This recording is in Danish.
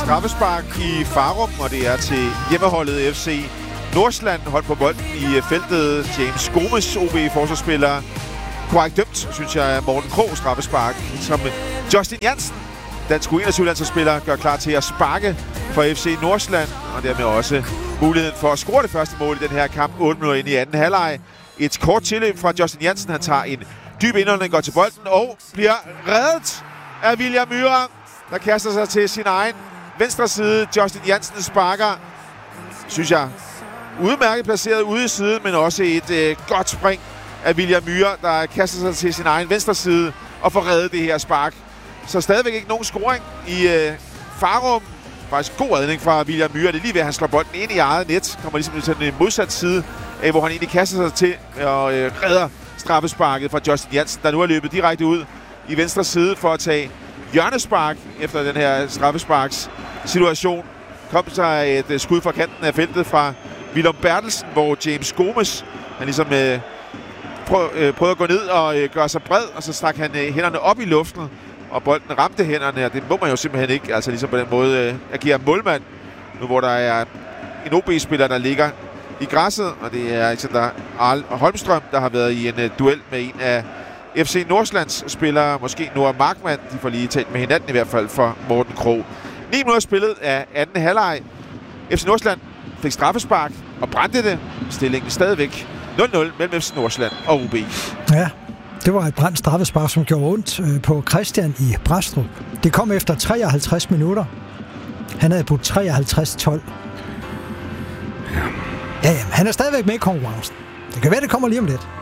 straffespark i Farum, og det er til hjemmeholdet FC Nordsjælland. Hold på bolden i feltet. James Gomes, OB-forsvarsspiller. Korrekt dømt, synes jeg, Morten Krog straffespark. Som Justin Jansen, dansk U21-landsholdsspiller, gør klar til at sparke for FC Nordsjælland. Og dermed også muligheden for at score det første mål i den her kamp. 8 minutter ind i anden halvleg. Et kort tilløb fra Justin Jansen. Han tager en dyb indånding, går til bolden og bliver reddet af William Myhre, der kaster sig til sin egen venstre side. Justin Jansen sparker, synes jeg, udmærket placeret ude i siden, men også et godt spring af William Myhre, der kaster sig til sin egen venstre side og får reddet det her spark. Så stadigvæk ikke nogen scoring i Farum. Faktisk god redning fra William Myhre. Det er lige ved, at han slår bolden ind i eget net. Kommer ligesom til den modsatte side, hvor han egentlig kaster sig til og redder straffesparket fra Justin Jansen, der nu er løbet direkte ud i venstre side for at tage hjørnespark efter den her straffesparks situation. Kom så et skud fra kanten af feltet fra Willum Bertelsen, hvor James Gomes han ligesom prøvede at gå ned og gøre sig bred, og så stak han hænderne op i luften, og bolden ramte hænderne, og det må man jo simpelthen ikke, altså ligesom på den måde agere målmand, nu hvor der er en OB-spiller, der ligger i græsset, og det er Alexander Holmstrøm, der har været i en duel med en af FC Nordsjællands spillere, måske Noah Markmann. De får lige talt med hinanden i hvert fald for Morten Krog. 9 minutter spillet af anden halvleg. FC Nordsjælland fik straffespark og brændte det. Stillingen stadigvæk 0-0 mellem FC Nordsjælland og OB. Ja, det var et brændt straffespark, som gjorde ondt på Christian i Brastrup. Det kom efter 53 minutter. Han havde budt 53-12. Ja, han er stadigvæk med i konkurrencen. Det kan være, det kommer lige om lidt.